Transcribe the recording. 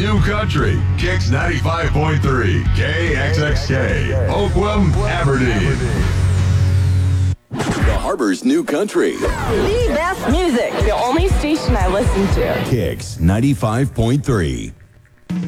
New Country, Kicks 95.3, KXXK, Oakwam, Aberdeen. The Harbor's New Country. The best music. The only station I listen to. Kicks 95.3.